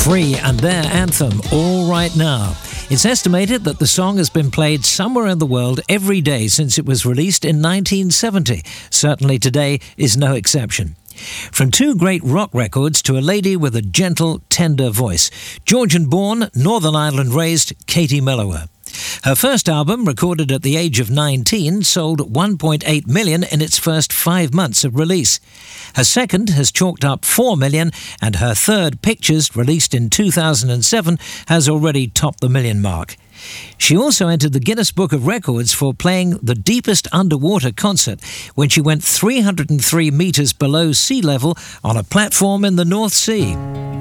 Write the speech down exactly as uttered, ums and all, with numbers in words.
Free and their anthem, All Right Now. It's estimated that the song has been played somewhere in the world every day since it was released in nineteen seventy. Certainly today is no exception. From two great rock records to a lady with a gentle, tender voice. Georgian-born, Northern Ireland-raised Katie Melua. Her first album, recorded at the age of nineteen, sold one point eight million in its first five months of release. Her second has chalked up four million, and her third, Pictures, released in two thousand seven, has already topped the million mark. She also entered the Guinness Book of Records for playing the deepest underwater concert when she went three hundred three metres below sea level on a platform in the North Sea.